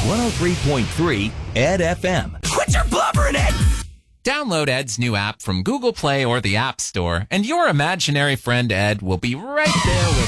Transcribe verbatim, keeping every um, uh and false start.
one oh three point three Ed F M. Quit your blubbering, Ed! Download Ed's new app from Google Play or the App Store, and your imaginary friend Ed will be right there with